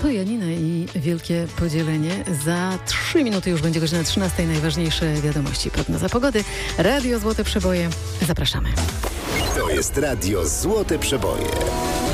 To Janina i Wielkie Podzielenie. Za 3 minuty już będzie godzina 13. Najważniejsze wiadomości. Prognoza pogody. Radio Złote Przeboje. Zapraszamy. To jest Radio Złote Przeboje.